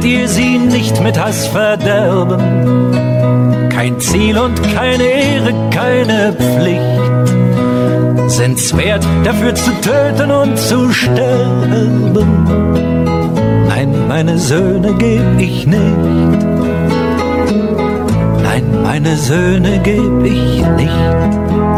ihr sie nicht mit Hass verderben. Kein Ziel und keine Ehre, keine Pflicht sind's wert, dafür zu töten und zu sterben. Nein, meine Söhne geb ich nicht. Nein, meine Söhne geb ich nicht.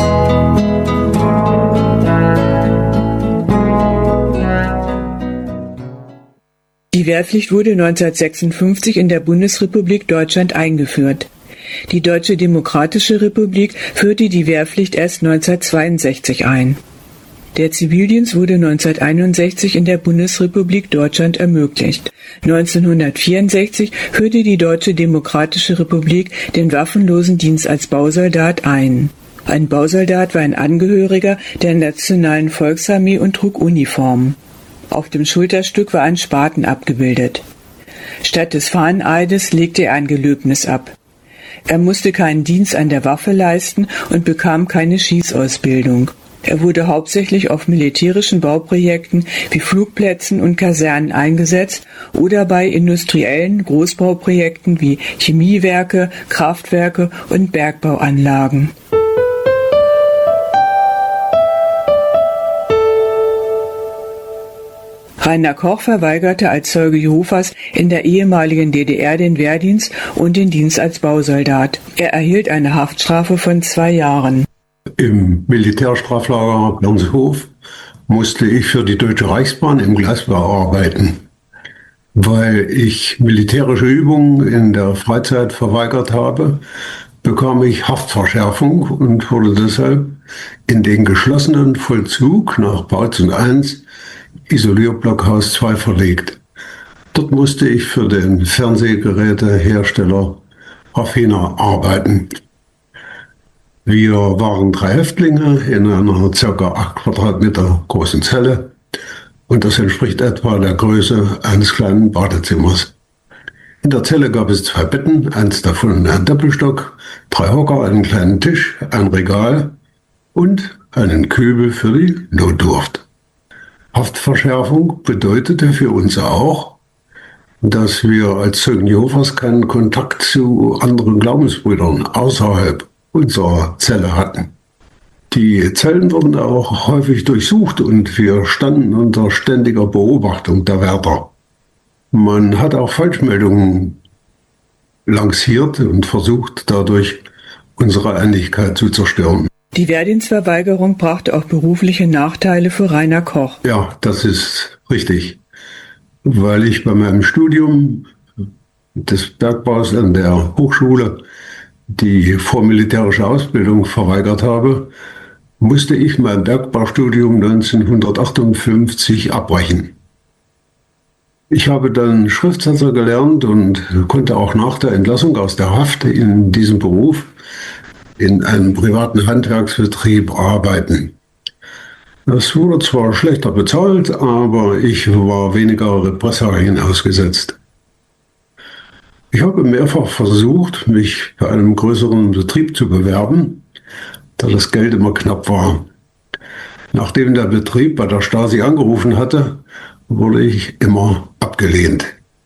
Die Wehrpflicht wurde 1956 in der Bundesrepublik Deutschland eingeführt. Die Deutsche Demokratische Republik führte die Wehrpflicht erst 1962 ein. Der Zivildienst wurde 1961 in der Bundesrepublik Deutschland ermöglicht. 1964 führte die Deutsche Demokratische Republik den waffenlosen Dienst als Bausoldat ein. Ein Bausoldat war ein Angehöriger der Nationalen Volksarmee und trug Uniform. Auf dem Schulterstück war ein Spaten abgebildet. Statt des Fahneneides legte er ein Gelöbnis ab. Er musste keinen Dienst an der Waffe leisten und bekam keine Schießausbildung. Er wurde hauptsächlich auf militärischen Bauprojekten wie Flugplätzen und Kasernen eingesetzt oder bei industriellen Großbauprojekten wie Chemiewerke, Kraftwerke und Bergbauanlagen. Rainer Koch verweigerte als Zeuge Jehovas in der ehemaligen DDR den Wehrdienst und den Dienst als Bausoldat. Er erhielt eine Haftstrafe von 2 Jahren. Im Militärstraflager Bernshof musste ich für die Deutsche Reichsbahn im Gleisbau arbeiten. Weil ich militärische Übungen in der Freizeit verweigert habe, bekam ich Haftverschärfung und wurde deshalb in den geschlossenen Vollzug nach Bautzen 1 Isolierblockhaus 2 verlegt. Dort musste ich für den Fernsehgerätehersteller Raffina arbeiten. Wir waren 3 Häftlinge in einer ca. 8 Quadratmeter großen Zelle und das entspricht etwa der Größe eines kleinen Badezimmers. In der Zelle gab es 2 Betten, eins davon ein Doppelstock, 3 Hocker, einen kleinen Tisch, ein Regal und einen Kübel für die Notdurft. Haftverschärfung bedeutete für uns auch, dass wir als Zeugen Jehovas keinen Kontakt zu anderen Glaubensbrüdern außerhalb unserer Zelle hatten. Die Zellen wurden auch häufig durchsucht und wir standen unter ständiger Beobachtung der Wärter. Man hat auch Falschmeldungen lanciert und versucht, dadurch unsere Einigkeit zu zerstören. Die Wehrdienstverweigerung brachte auch berufliche Nachteile für Rainer Koch. Ja, das ist richtig. Weil ich bei meinem Studium des Bergbaus an der Hochschule die vormilitärische Ausbildung verweigert habe, musste ich mein Bergbaustudium 1958 abbrechen. Ich habe dann Schriftsetzer gelernt und konnte auch nach der Entlassung aus der Haft in diesem Beruf in einem privaten Handwerksbetrieb arbeiten. Das wurde zwar schlechter bezahlt, aber ich war weniger Repressalien ausgesetzt. Ich habe mehrfach versucht, mich bei einem größeren Betrieb zu bewerben, da das Geld immer knapp war. Nachdem der Betrieb bei der Stasi angerufen hatte, wurde ich immer abgelehnt.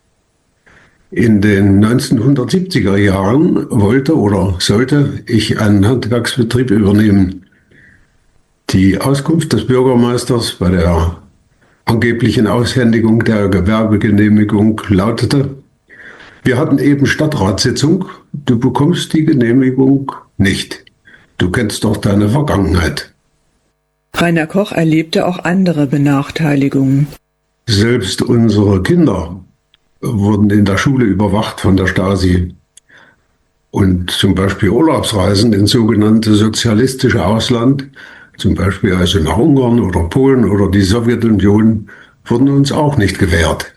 In den 1970er Jahren wollte oder sollte ich einen Handwerksbetrieb übernehmen. Die Auskunft des Bürgermeisters bei der angeblichen Aushändigung der Gewerbegenehmigung lautete: Wir hatten eben Stadtratssitzung, du bekommst die Genehmigung nicht. Du kennst doch deine Vergangenheit. Rainer Koch erlebte auch andere Benachteiligungen. Selbst unsere Kinder wurden in der Schule überwacht von der Stasi. Und zum Beispiel Urlaubsreisen ins sogenannte sozialistische Ausland, zum Beispiel also nach Ungarn oder Polen oder die Sowjetunion, wurden uns auch nicht gewährt.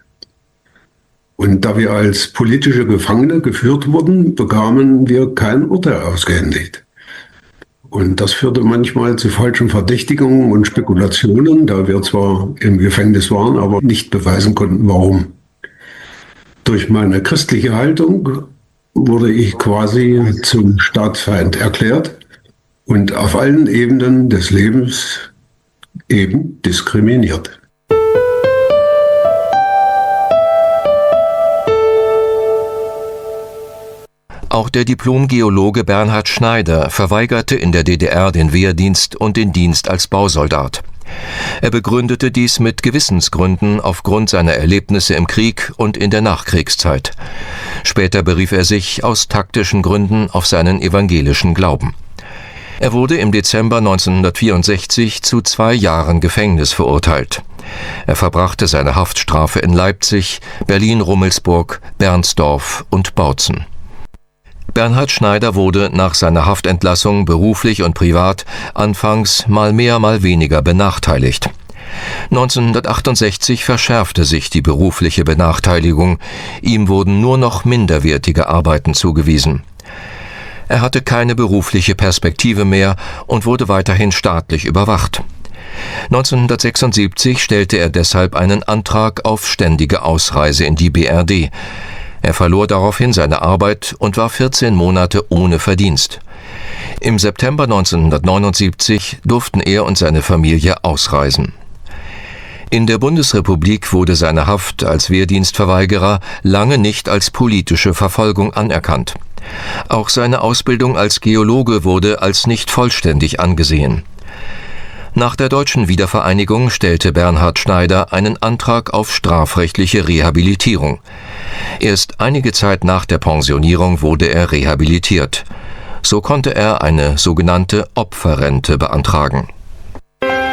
Und da wir als politische Gefangene geführt wurden, bekamen wir kein Urteil ausgehändigt. Und das führte manchmal zu falschen Verdächtigungen und Spekulationen, da wir zwar im Gefängnis waren, aber nicht beweisen konnten, warum. Durch meine christliche Haltung wurde ich quasi zum Staatsfeind erklärt und auf allen Ebenen des Lebens eben diskriminiert. Auch der Diplom-Geologe Bernhard Schneider verweigerte in der DDR den Wehrdienst und den Dienst als Bausoldat. Er begründete dies mit Gewissensgründen aufgrund seiner Erlebnisse im Krieg und in der Nachkriegszeit. Später berief er sich aus taktischen Gründen auf seinen evangelischen Glauben. Er wurde im Dezember 1964 zu 2 Jahren Gefängnis verurteilt. Er verbrachte seine Haftstrafe in Leipzig, Berlin-Rummelsburg, Bernsdorf und Bautzen. Bernhard Schneider wurde nach seiner Haftentlassung beruflich und privat anfangs mal mehr, mal weniger benachteiligt. 1968 verschärfte sich die berufliche Benachteiligung. Ihm wurden nur noch minderwertige Arbeiten zugewiesen. Er hatte keine berufliche Perspektive mehr und wurde weiterhin staatlich überwacht. 1976 stellte er deshalb einen Antrag auf ständige Ausreise in die BRD. Er verlor daraufhin seine Arbeit und war 14 Monate ohne Verdienst. Im September 1979 durften er und seine Familie ausreisen. In der Bundesrepublik wurde seine Haft als Wehrdienstverweigerer lange nicht als politische Verfolgung anerkannt. Auch seine Ausbildung als Geologe wurde als nicht vollständig angesehen. Nach der deutschen Wiedervereinigung stellte Bernhard Schneider einen Antrag auf strafrechtliche Rehabilitierung. Erst einige Zeit nach der Pensionierung wurde er rehabilitiert. So konnte er eine sogenannte Opferrente beantragen.